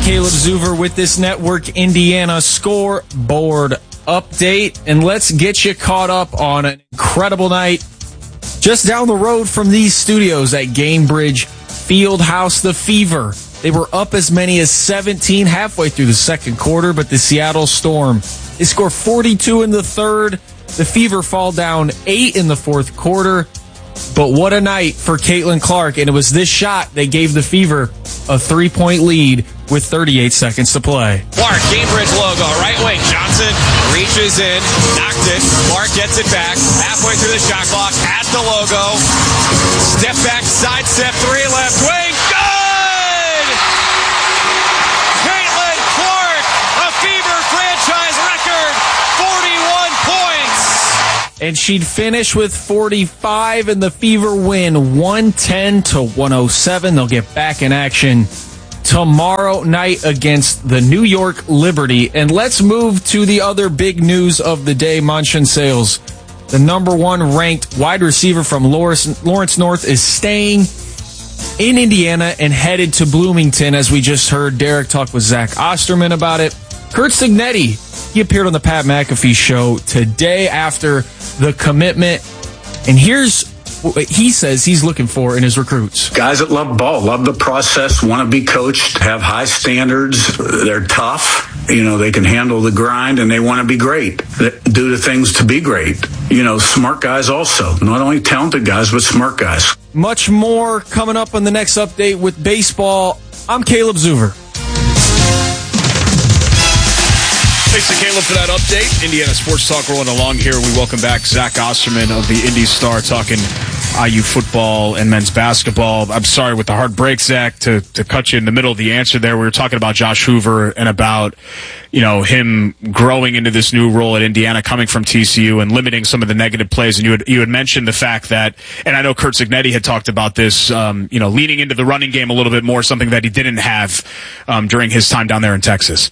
Caleb Zuver with this Network Indiana scoreboard update. And let's get you caught up on an incredible night just down the road from these studios at Gainbridge Fieldhouse. The Fever, they were up as many as 17 halfway through the second quarter, but the Seattle Storm, they score 42 in the third. The Fever fall down 8 in the fourth quarter. But what a night for Caitlin Clark, and it was this shot that gave the Fever a 3-point lead with 38 seconds to play. Clark, Gainbridge logo, right wing. Johnson reaches in, knocked it. Clark gets it back, halfway through the shot clock, at the logo. Step back, sidestep, 3 left wing, good! Caitlin Clark, a Fever franchise record, 41 points! And she'd finish with 45, and the Fever win 110-107. They'll get back in action tomorrow night against the New York Liberty. And let's move to the other big news of the day. Manchin Sales, the number 1 ranked wide receiver from Lawrence North, is staying in Indiana and headed to Bloomington, as we just heard Derek talk with Zach Osterman about it. Curt Cignetti, he appeared on the Pat McAfee show today after the commitment, and here's what he says he's looking for in his recruits. Guys that love ball, love the process, want to be coached, have high standards, they're tough, they can handle the grind, and they want to be great, do the things to be great. Smart guys also, not only talented guys, but smart guys. Much more coming up on the next update with baseball. I'm Caleb Zuver. Thanks to Caleb for that update. Indiana Sports Talk rolling along here. We welcome back Zach Osterman of the Indy Star talking IU football and men's basketball. I'm sorry with the hard break, Zach, to cut you in the middle of the answer there. We were talking about Josh Hoover and about, him growing into this new role at Indiana, coming from TCU and limiting some of the negative plays. And you had mentioned the fact that, and I know Curt Cignetti had talked about this, leaning into the running game a little bit more, something that he didn't have during his time down there in Texas.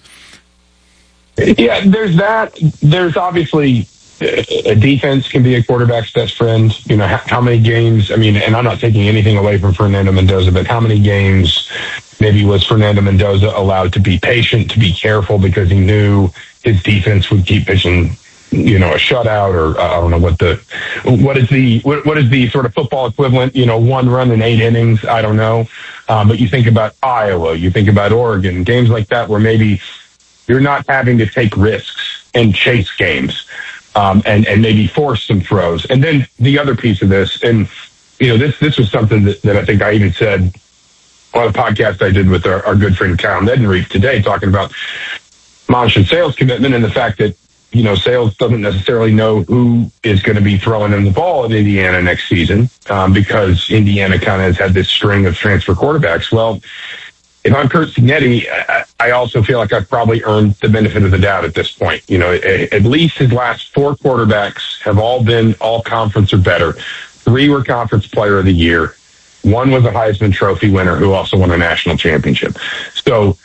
Yeah, there's that. There's obviously a defense can be a quarterback's best friend. How many games, and I'm not taking anything away from Fernando Mendoza, but how many games maybe was Fernando Mendoza allowed to be patient, to be careful, because he knew his defense would keep pitching, a shutout, or I don't know what is the sort of football equivalent, 1 run in 8 innings. I don't know. But you think about Iowa, you think about Oregon, games like that where maybe you're not having to take risks and chase games, and maybe force some throws. And then the other piece of this, and this was something that I think I even said on a podcast I did with our good friend Kyle Nedenreef today, talking about Manchin Sales' commitment and the fact that Sales doesn't necessarily know who is going to be throwing him the ball at Indiana next season, because Indiana kind of has had this string of transfer quarterbacks. Well, if I'm Curt Cignetti, I also feel like I've probably earned the benefit of the doubt at this point. At least his last 4 quarterbacks have all been all conference or better. 3 were conference player of the year. 1 was a Heisman Trophy winner who also won a national championship. So,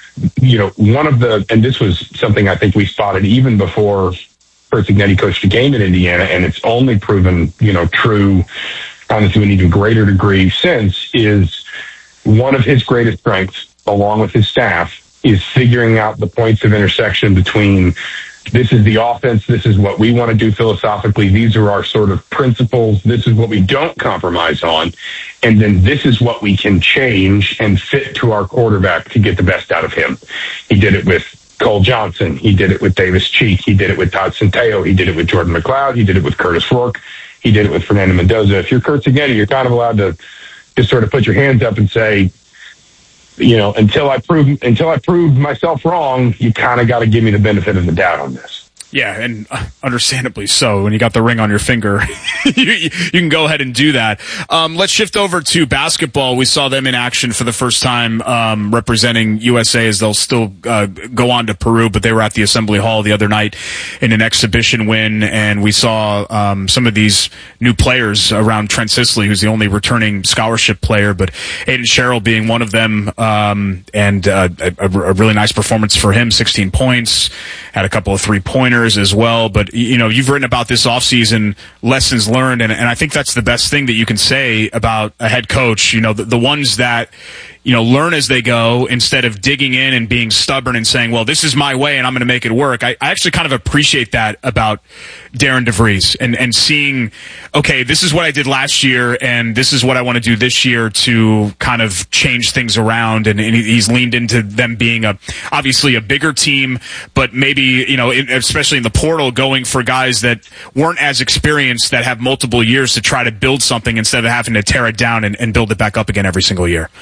and this was something I think we spotted even before Curt Cignetti coached a game in Indiana, and it's only proven, true kind of to an even greater degree since, is one of his greatest strengths, along with his staff, is figuring out the points of intersection between this is the offense, this is what we want to do philosophically, these are our sort of principles, this is what we don't compromise on, and then this is what we can change and fit to our quarterback to get the best out of him. He did it with Cole Johnson, he did it with Davis Cheek, he did it with Todd Centeio, he did it with Jordan McLeod, he did it with Curtis Rourke, he did it with Fernando Mendoza. If you're Curt Cignetti, you're kind of allowed to just sort of put your hands up and say, until I prove myself wrong, you kind of got to give me the benefit of the doubt on this. Yeah, and understandably so. When you got the ring on your finger, you can go ahead and do that. Let's shift over to basketball. We saw them in action for the first time, representing USA, as they'll still go on to Peru, but they were at the Assembly Hall the other night in an exhibition win, and we saw some of these new players around Trent Sisley, who's the only returning scholarship player, but Aiden Sherrill being one of them, and a really nice performance for him, 16 points, had a couple of three-pointers as well. But you've written about this offseason, lessons learned, and I think that's the best thing that you can say about a head coach. The ones that learn as they go instead of digging in and being stubborn and saying, well, this is my way and I'm going to make it work. I actually kind of appreciate that about Darren DeVries and seeing, okay, this is what I did last year and this is what I want to do this year to kind of change things around. And he's leaned into them being obviously a bigger team, but maybe, especially in the portal, going for guys that weren't as experienced, that have multiple years to try to build something instead of having to tear it down and build it back up again every single year.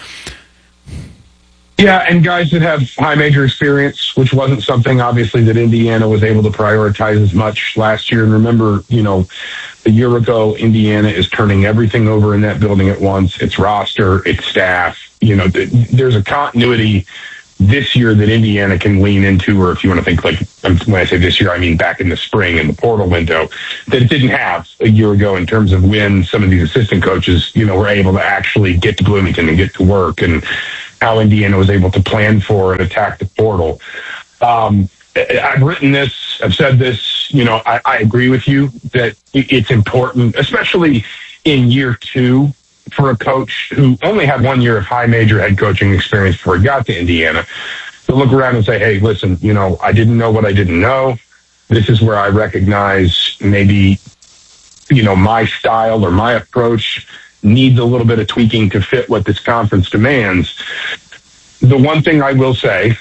Yeah, and guys that have high major experience, which wasn't something, obviously, that Indiana was able to prioritize as much last year. And remember, a year ago, Indiana is turning everything over in that building at once. Its roster, its staff. There's a continuity this year that Indiana can lean into, or if you want to think like, when I say this year, I mean back in the spring in the portal window, that it didn't have a year ago in terms of when some of these assistant coaches, were able to actually get to Bloomington and get to work, and how Indiana was able to plan for and attack the portal. I've written this, I've said this, I agree with you that it's important, especially in year two, for a coach who only had 1 year of high major head coaching experience before he got to Indiana, to look around and say, hey, listen, I didn't know what I didn't know. This is where I recognize maybe, my style or my approach needs a little bit of tweaking to fit what this conference demands. The one thing I will say,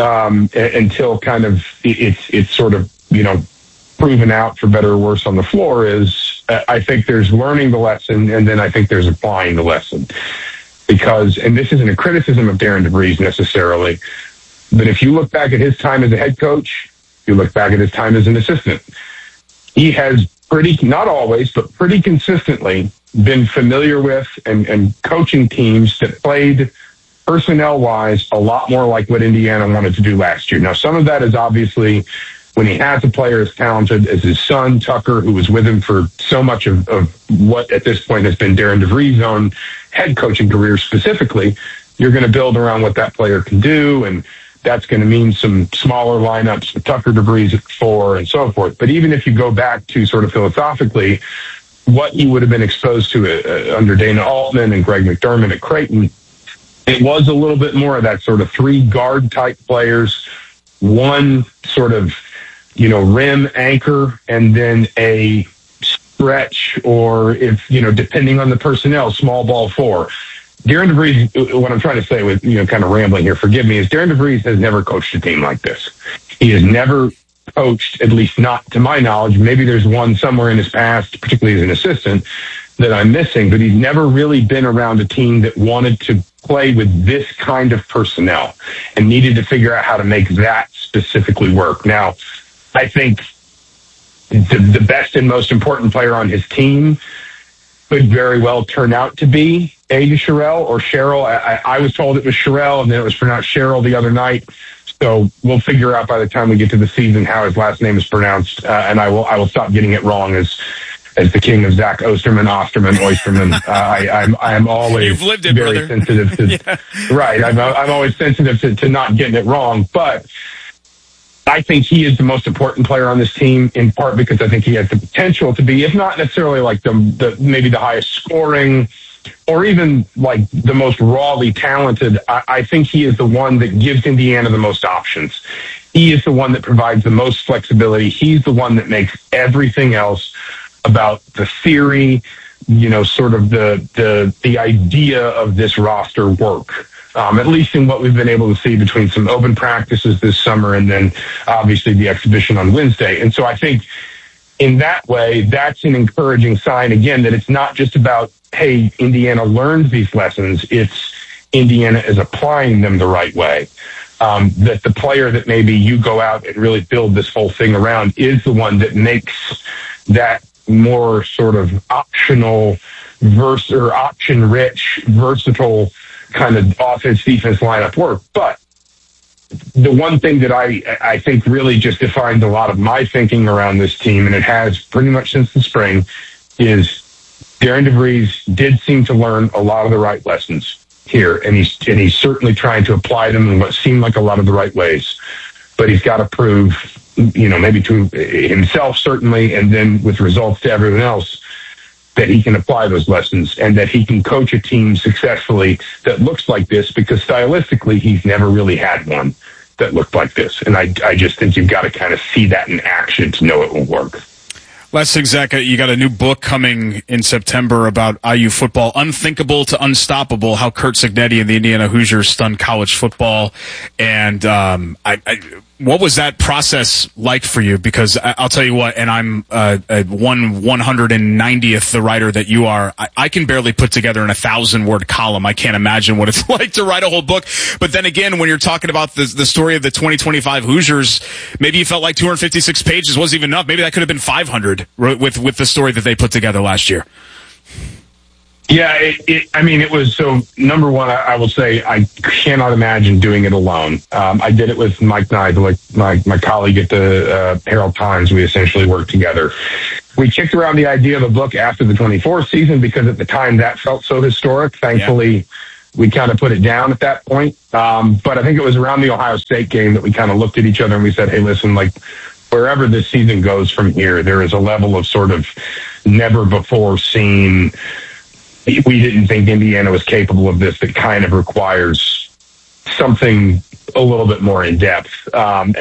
until kind of it's sort of, proven out for better or worse on the floor, is I think there's learning the lesson, and then I think there's applying the lesson. Because, and this isn't a criticism of Darren DeVries necessarily, but if you look back at his time as a head coach, you look back at his time as an assistant, he has not always, but pretty consistently been familiar with and coaching teams that played personnel-wise a lot more like what Indiana wanted to do last year. Now, some of that is obviously when he has a player as talented as his son, Tucker, who was with him for so much of what at this point has been Darren DeVries' own head coaching career specifically, you're going to build around what that player can do, and that's going to mean some smaller lineups with Tucker DeVries at 4 and so forth. But even if you go back to sort of philosophically what he would have been exposed to under Dana Altman and Greg McDermott at Creighton, it was a little bit more of that sort of 3 guard type players, 1 sort of, rim anchor, and then a stretch, or if, depending on the personnel, small ball 4. Darren DeVries, what I'm trying to say with, kind of rambling here, forgive me, is Darren DeVries has never coached a team like this. He has never coached, at least not to my knowledge. Maybe there's one somewhere in his past, particularly as an assistant, that I'm missing, but he's never really been around a team that wanted to play with this kind of personnel and needed to figure out how to make that specifically work. Now, I think the best and most important player on his team could very well turn out to be Aiden Sherrill or Cheryl. I was told it was Sherrill, and then it was pronounced Cheryl the other night. So we'll figure out by the time we get to the season how his last name is pronounced, and I will stop getting it wrong as the king of Zach Oysterman. I'm always You've lived it, very brother. sensitive to Yeah. Right. I'm always sensitive to not getting it wrong, but I think he is the most important player on this team, in part because I think he has the potential to be, if not necessarily like the maybe the highest scoring or even like the most rawly talented. I think he is the one that gives Indiana the most options. He is the one that provides the most flexibility. He's the one that makes everything else about the theory, sort of the idea of this roster work. At least in what we've been able to see between some open practices this summer and then obviously the exhibition on Wednesday. And so I think in that way, that's an encouraging sign, again, that it's not just about, hey, Indiana learned these lessons. It's Indiana is applying them the right way. That the player that maybe you go out and really build this whole thing around is the one that makes that more sort of optional or option-rich, versatile kind of offense-defense lineup work. But the one thing that I think really just defines a lot of my thinking around this team, and it has pretty much since the spring, is Darren DeVries did seem to learn a lot of the right lessons here, and he's certainly trying to apply them in what seemed like a lot of the right ways. But he's got to prove, maybe to himself certainly, and then with results to everyone else, that he can apply those lessons and that he can coach a team successfully that looks like this, because stylistically, he's never really had one that looked like this. And I just think you've got to kind of see that in action to know it will work. Last thing, Zach, you got a new book coming in September about IU football, Unthinkable to Unstoppable, how Curt Cignetti and the Indiana Hoosiers stunned college football. And what was that process like for you? Because I'll tell you what, and I'm 190th the writer that you are, I can barely put together an 1,000-word column. I can't imagine what it's like to write a whole book. But then again, when you're talking about the story of the 2025 Hoosiers, maybe you felt like 256 pages wasn't even enough. Maybe that could have been 500 with the story that they put together last year. Yeah, it was, so number one, I will say I cannot imagine doing it alone. I did it with Mike Knight, like my colleague at the Herald Times. We essentially worked together. We kicked around the idea of a book after the 24th season because at the time that felt so historic. Thankfully, we kind of put it down at that point. But I think it was around the Ohio State game that we kind of looked at each other and we said, hey, listen, like wherever this season goes from here, there is a level of sort of never before seen. We didn't think Indiana was capable of this. That kind of requires something a little bit more in depth. And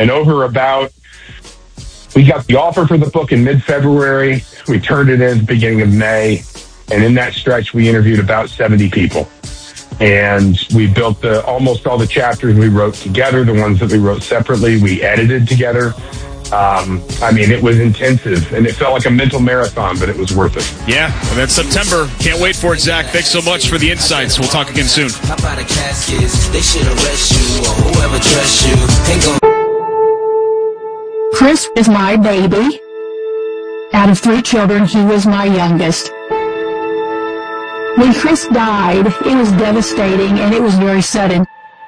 we got the offer for the book in mid-February. We turned it in at the beginning of May. And in that stretch, we interviewed about 70 people. And we built almost all the chapters we wrote together. The ones that we wrote separately, we edited together. It was intensive, and it felt like a mental marathon, but it was worth it. Yeah, and that's September. Can't wait for it, Zach. Thanks so much for the insights. We'll talk again soon. How about a casket? They should arrest you or whoever dressed you. Chris is my baby. Out of 3 children, he was my youngest. When Chris died, it was devastating, and it was very sudden.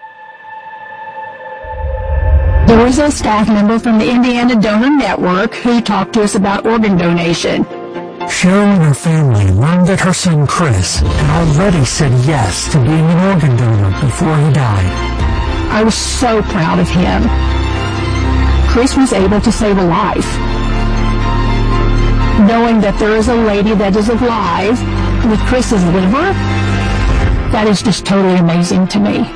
There was a staff member from the Indiana Donor Network who talked to us about organ donation. Cheryl and her family learned that her son Chris had already said yes to being an organ donor before he died. I was so proud of him. Chris was able to save a life. Knowing that there is a lady that is alive with Chris's liver, that is just totally amazing to me.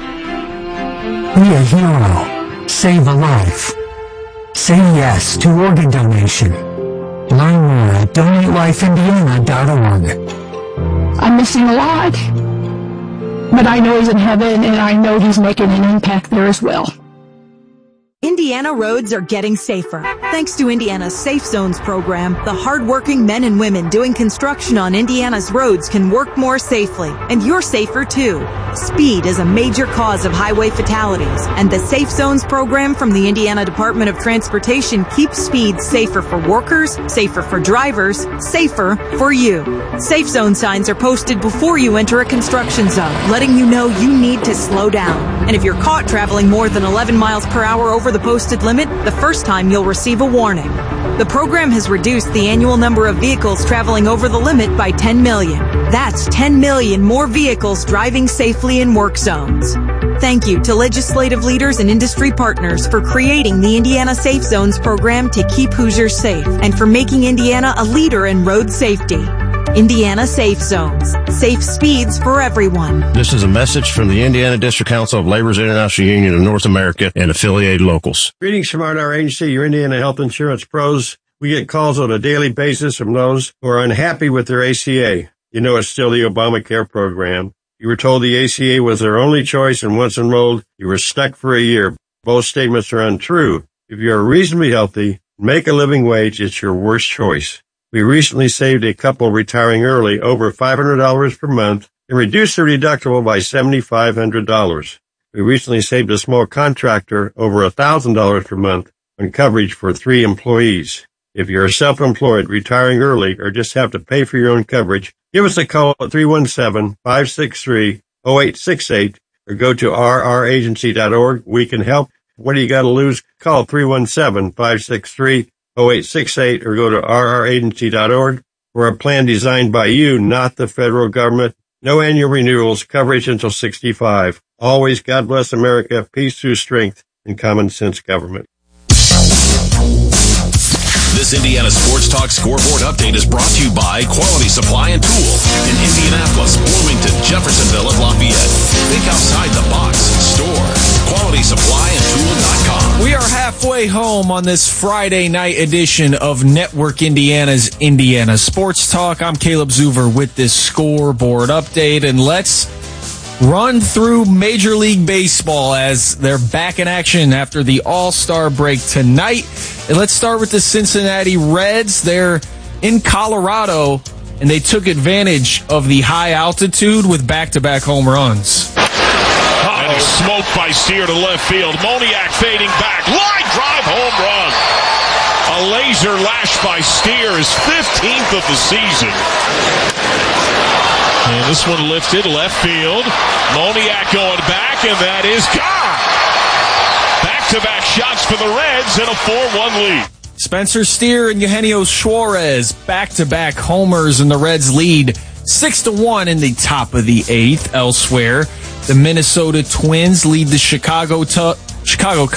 Be a hero. Save a life. Say yes to organ donation. Learn more at DonateLifeIndiana.org. I'm missing a lot, but I know he's in heaven, and I know he's making an impact there as well. Indiana roads are getting safer. Thanks to Indiana's Safe Zones program, the hardworking men and women doing construction on Indiana's roads can work more safely, and you're safer too. Speed is a major cause of highway fatalities, and the Safe Zones program from the Indiana Department of Transportation keeps speed safer for workers, safer for drivers, safer for you. Safe Zone signs are posted before you enter a construction zone, letting you know you need to slow down. And if you're caught traveling more than 11 miles per hour over the posted limit, the first time you'll receive a warning. The program has reduced the annual number of vehicles traveling over the limit by 10 million. That's 10 million more vehicles driving safely in work zones. Thank you to legislative leaders and industry partners for creating the Indiana Safe Zones program to keep Hoosiers safe and for making Indiana a leader in road safety. Indiana Safe Zones. Safe speeds for everyone. This is a message from the Indiana District Council of Labor's International Union of North America and affiliated locals. Greetings from our agency, your Indiana Health Insurance Pros. We get calls on a daily basis from those who are unhappy with their ACA. You know it's still the Obamacare program. You were told the ACA was their only choice, and once enrolled, you were stuck for a year. Both statements are untrue. If you are reasonably healthy, make a living wage, it's your worst choice. We recently saved a couple retiring early over $500 per month and reduced their deductible by $7,500. We recently saved a small contractor over $1,000 per month on coverage for 3 employees. If you're self-employed, retiring early, or just have to pay for your own coverage, give us a call at 317-563-0868 or go to rragency.org. We can help. What do you got to lose? Call 317-563-0868 or go to rragency.org for a plan designed by you, not the federal government. No annual renewals, coverage until 65. Always God bless America, peace through strength, and common sense government. This Indiana Sports Talk scoreboard update is brought to you by Quality Supply and Tool in Indianapolis, Bloomington, Jeffersonville, and Lafayette. Think outside the box. Store QualitySupplyandTool.com. We are halfway home on this Friday night edition of Network Indiana's Indiana Sports Talk. I'm Caleb Zuver with this scoreboard update, and let's run through Major League Baseball as they're back in action after the All-Star break tonight. And let's start with the Cincinnati Reds. They're in Colorado, and they took advantage of the high altitude with back-to-back home runs. And a smoke by Steer to left field. Moniak fading back. Line drive home run. A laser lash by Steer, his 15th of the season. And this one lifted left field. Moniak going back, and that is gone. Back-to-back shots for the Reds and a 4-1 lead. Spencer Steer and Eugenio Suarez back-to-back homers, and the Reds lead 6-1 in the top of the 8th. Elsewhere, the Minnesota Twins lead the Chicago